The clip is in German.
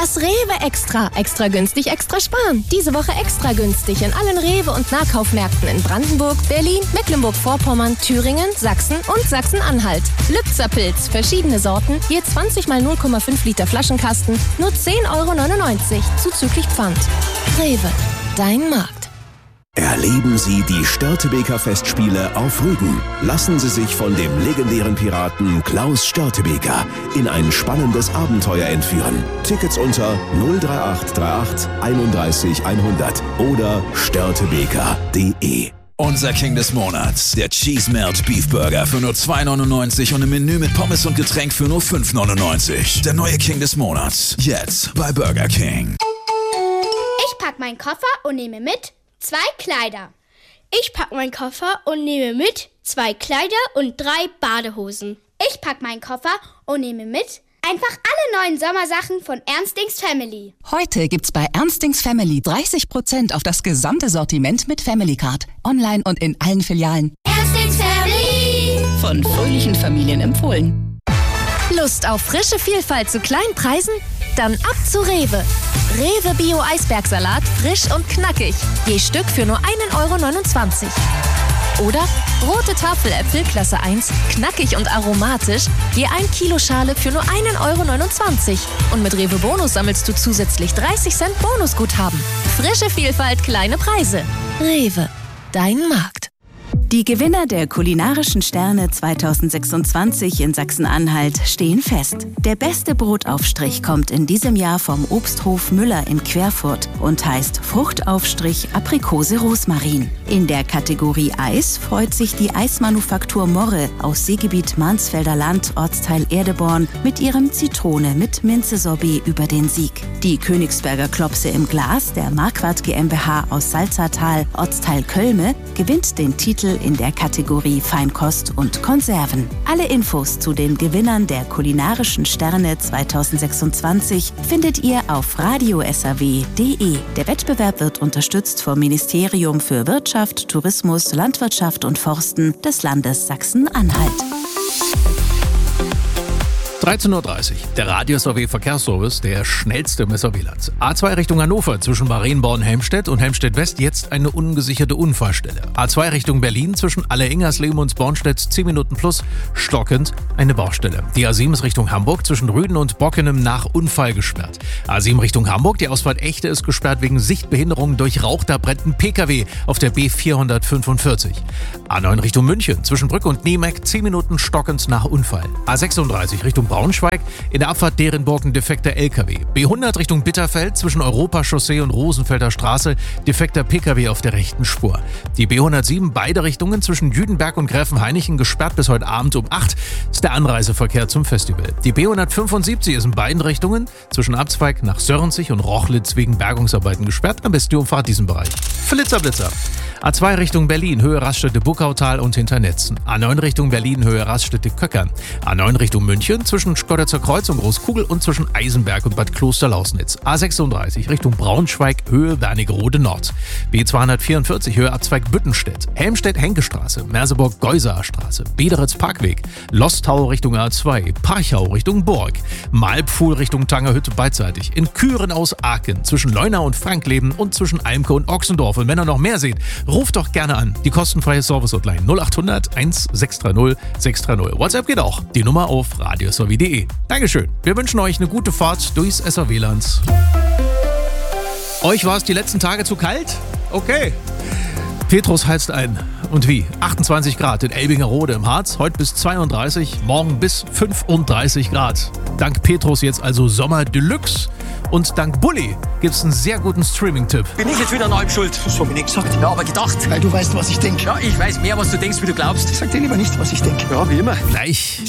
Das Rewe Extra. Extra günstig, extra sparen. Diese Woche extra günstig in allen Rewe- und Nahkaufmärkten in Brandenburg, Berlin, Mecklenburg-Vorpommern, Thüringen, Sachsen und Sachsen-Anhalt. Lübzer Pilz, verschiedene Sorten, je 20 mal 0,5 Liter Flaschenkasten, nur 10,99 € zuzüglich Pfand. Rewe, dein Markt. Erleben Sie die Störtebeker Festspiele auf Rügen. Lassen Sie sich von dem legendären Piraten Klaus Störtebeker in ein spannendes Abenteuer entführen. Tickets unter 03838 31 100 oder störtebeker.de. Unser King des Monats, der Cheese Melt Beef Burger für nur 2,99 € und ein Menü mit Pommes und Getränk für nur 5,99 €. Der neue King des Monats, jetzt bei Burger King. Ich pack meinen Koffer und nehme mit 2 Kleider. Ich pack meinen Koffer und nehme mit 2 Kleider und 3 Badehosen. Ich pack meinen Koffer und nehme mit einfach alle neuen Sommersachen von Ernstings Family. Heute gibt's bei Ernstings Family 30% auf das gesamte Sortiment mit Family Card. Online und in allen Filialen. Ernstings Family! Von fröhlichen Familien empfohlen. Lust auf frische Vielfalt zu kleinen Preisen? Dann ab zu Rewe. Rewe Bio Eisbergsalat, frisch und knackig. Je Stück für nur 1,29 € Oder rote Tafeläpfel Klasse 1, knackig und aromatisch, je 1 Kilo Schale für nur 1,29 € Und mit Rewe Bonus sammelst du zusätzlich 30 Cent Bonusguthaben. Frische Vielfalt, kleine Preise. Rewe, dein Markt. Die Gewinner der kulinarischen Sterne 2026 in Sachsen-Anhalt stehen fest. Der beste Brotaufstrich kommt in diesem Jahr vom Obsthof Müller in Querfurt und heißt Fruchtaufstrich Aprikose Rosmarin. In der Kategorie Eis freut sich die Eismanufaktur Morre aus Seegebiet Mansfelder Land, Ortsteil Erdeborn, mit ihrem Zitrone mit Minze-Sorbet über den Sieg. Die Königsberger Klopse im Glas der Marquardt GmbH aus Salzertal, Ortsteil Kölme, gewinnt den Titel in der Kategorie Feinkost und Konserven. Alle Infos zu den Gewinnern der kulinarischen Sterne 2026 findet ihr auf radiosaw.de. Der Wettbewerb wird unterstützt vom Ministerium für Wirtschaft, Tourismus, Landwirtschaft und Forsten des Landes Sachsen-Anhalt. 13:30 Uhr. Der Radio-SAW-Verkehrsservice, der schnellste im SAW-Land. A2 Richtung Hannover zwischen Marienborn-Helmstedt und Helmstedt-West jetzt eine ungesicherte Unfallstelle. A2 Richtung Berlin zwischen Alle-Ingersleben und Bornstedt 10 Minuten plus stockend eine Baustelle. Die A7 ist Richtung Hamburg zwischen Rüden und Bockenem nach Unfall gesperrt. A7 Richtung Hamburg, die Ausfahrt Echte ist gesperrt wegen Sichtbehinderung durch Rauch. Da brennt ein PKW auf der B445. A9 Richtung München zwischen Brück und Niemeck 10 Minuten stockend nach Unfall. A36 Richtung Braunschweig, in der Abfahrt Derenburg ein defekter LKW. B100 Richtung Bitterfeld zwischen Europachaussee und Rosenfelder Straße, defekter PKW auf der rechten Spur. Die B107 beide Richtungen zwischen Jüdenberg und Gräfenhainichen gesperrt bis heute Abend um 8 ist der Anreiseverkehr zum Festival. Die B175 ist in beiden Richtungen zwischen Abzweig nach Sörnzig und Rochlitz wegen Bergungsarbeiten gesperrt. Am besten umfahrt diesen Bereich. Blitzer. A2 Richtung Berlin, Höhe Raststätte Buckautal und Hinternetzen. A9 Richtung Berlin, Höhe Raststätte Köckern. A9 Richtung München zwischen Schkodderzer Kreuz und Großkugel und zwischen Eisenberg und Bad Klosterlausnitz. A36 Richtung Braunschweig, Höhe Wernigerode Nord. B244 Höhe Abzweig Büttenstedt. Helmstedt-Henke-Straße, Merseburg-Geusaer-Straße, Bederitz-Parkweg, Lostau Richtung A2, Parchau Richtung Burg, Malpfuhl Richtung Tangerhütte beidseitig. In Küren aus Aachen zwischen Leuna und Frankleben und zwischen Almke und Ochsendorf. Und wenn ihr noch mehr seht, ruft doch gerne an. Die kostenfreie Service-Hotline 0800 1630 630. WhatsApp geht auch. Die Nummer auf radiosaw.de. Dankeschön. Wir wünschen euch eine gute Fahrt durchs SAW-Land. Euch war es die letzten Tage zu kalt? Okay. Petrus heizt ein. Und wie? 28 Grad in Elbingerode im Harz, heute bis 32, morgen bis 35 Grad. Dank Petrus jetzt also Sommer Deluxe. Und dank Bulli gibt's einen sehr guten Streaming-Tipp. Bin ich jetzt wieder an allem schuld? Das hab ich nicht gesagt. Ja, aber gedacht. Weil du weißt, was ich denke. Ja, ich weiß mehr, was du denkst, wie du glaubst. Sag dir lieber nicht, was ich denke. Ja, wie immer. Gleich.